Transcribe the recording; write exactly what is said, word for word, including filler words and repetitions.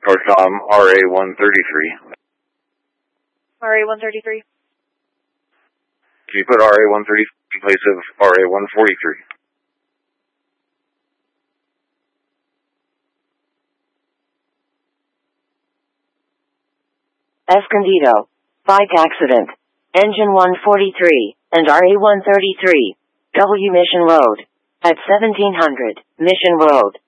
Northcom R A one thirty-three. R A one thirty-three. Can you put R A one thirty-three in place of R A one forty-three? Escondido. Bike accident. Engine one forty-three and R A one thirty-three. W Mission Road. At seventeen hundred Mission Road.